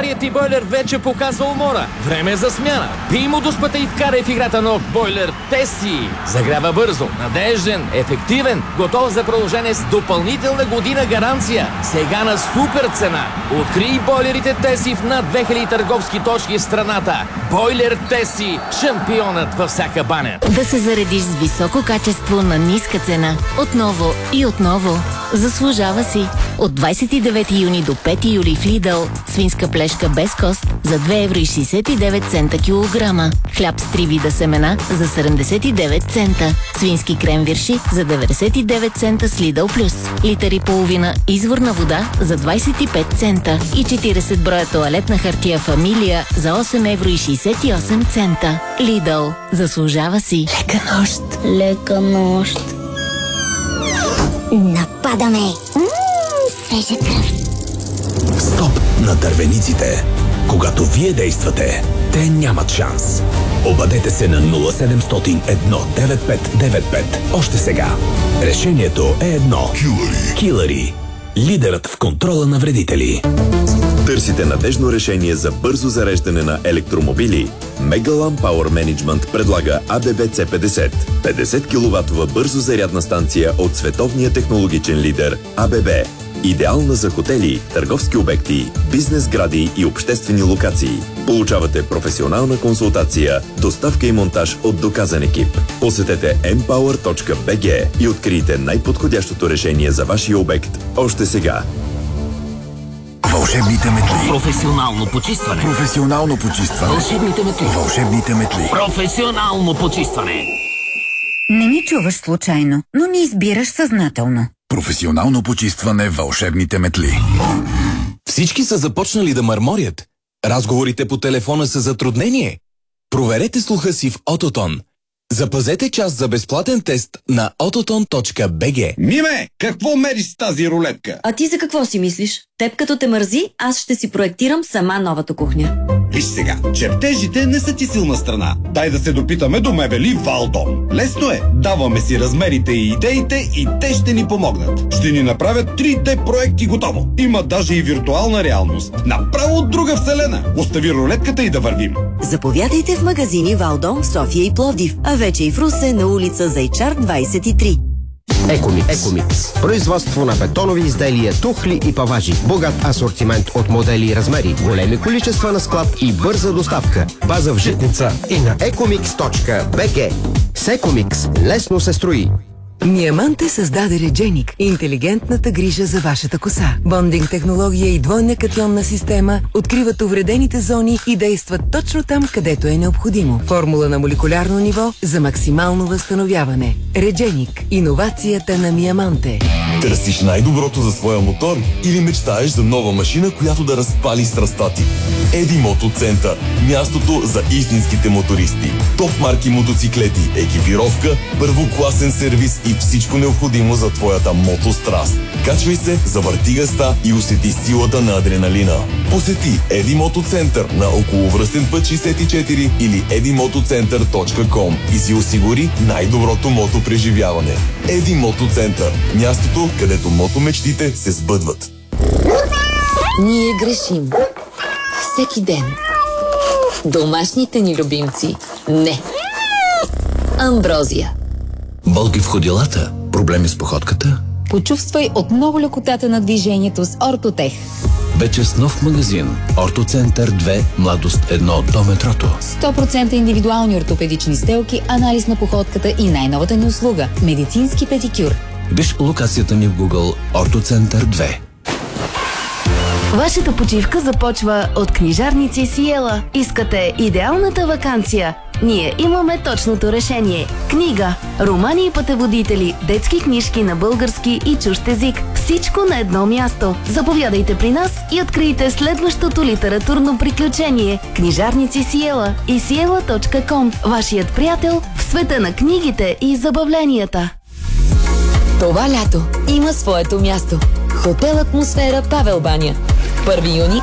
Старият ти бойлер вече показва умора. Време за смяна. Бий му дуспата и вкарай в играта нов бойлер Теси. Загрява бързо, надежден, ефективен, готов за продължение с допълнителна година гаранция. Сега на супер цена. Открий бойлерите Теси в над 2000 търговски точки в страната. Бойлер Теси. Шампионът във всяка баня. Да се заредиш с високо качество на ниска цена. Отново и отново. Заслужава си. От 29 юни до 5 юли в Lidl свинска плешка без кост за 2,69 евро килограма. Хляб с 3 вида семена за 79 цента. Свински крем вирши за 99 цента с Lidl Plus. Литър и половина изворна вода за 25 цента. И 40 броя тоалетна хартия Фамилия за 8,68 евро. Lidl. Заслужава си. Лека нощ. Лека нощ. Нападаме! Свежа кръв. Стоп на дървениците. Когато вие действате, те нямат шанс. Обадете се на 0700 19595. Още сега. Решението е едно. Килъри. Лидерът в контрола на вредители. Търсите надежно решение за бързо зареждане на електромобили? Megalam Power Management предлага ABB C50. 50 кВт бързо зарядна станция от световния технологичен лидер ABB. Идеална за хотели, търговски обекти, бизнес гради и обществени локации. Получавате професионална консултация, доставка и монтаж от доказан екип. Посетете mpower.bg и открийте най-подходящото решение за вашия обект още сега. Вълшебните метли. Професионално почистване. Професионално почистване. Вълшебните метли. Вълшебните метли. Професионално почистване. Не ни чуваш случайно, но ни избираш съзнателно. Професионално почистване. Вълшебните метли. Всички са започнали да мърморят. Разговорите по телефона са затруднение. Проверете слуха си в Autotone. Запазете час за безплатен тест на autotone.bg. Миме, какво мериш с тази рулетка? А ти за какво си мислиш? Теб като те мързи, аз ще си проектирам сама новата кухня. Виж сега, чертежите не са ти силна страна. Дай да се допитаме до мебели Валдом. Лесно е. Даваме си размерите и идеите и те ще ни помогнат. Ще ни направят 3D проекти готово. Има даже и виртуална реалност. Направо от друга вселена. Остави рулетката и да вървим. Заповядайте в магазини Валдом в София и Пловдив, а вече и в Русе на улица Зайчар 23. Екомикс. Производство на бетонови изделия, тухли и паважи. Богат асортимент от модели и размери, големи количества на склад и бърза доставка. База в Житница и на ecomix.bg. С Екомикс лесно се строи. Миаманте създаде Редженик – интелигентната грижа за вашата коса. Бондинг технология и двойна катионна система откриват увредените зони и действат точно там, където е необходимо. Формула на молекулярно ниво за максимално възстановяване. Редженик – иновацията на Миаманте. Търсиш най-доброто за своя мотор или мечтаеш за нова машина, която да разпали страстта ти? Еди Мото Център – мястото за истинските мотористи. Топ марки мотоциклети, екипировка, първокласен сервис и всичко необходимо за твоята мотостраст. Качвай се, завърти гъста и усети силата на адреналина. Посети Еди Мото Център на околовръстен път 64 или edimotocenter.com и си осигури най-доброто мотопреживяване. Еди Мото Център – мястото, където мотомечтите се сбъдват. Ние грешим. Всеки ден. Домашните ни любимци – не. Амброзия. Болки в ходилата? Проблеми с походката? Почувствай отново лекотата на движението с Ортотех. Вече с нов магазин. Ортоцентър 2, младост 1 до метрото. 100% индивидуални ортопедични сделки, анализ на походката и най-новата ни услуга – медицински педикюр. Виж локацията ни в Google Ортоцентър 2. Вашата почивка започва от книжарници Сиела. Искате идеалната ваканция? Ние имаме точното решение. Книга, романи и пътеводители, детски книжки на български и чужд език. Всичко на едно място. Заповядайте при нас и открийте следващото литературно приключение. Книжарници Сиела и siela.com. Вашият приятел в света на книгите и забавленията. Това лято има своето място. Хотел Атмосфера Павел Баня. 1 юни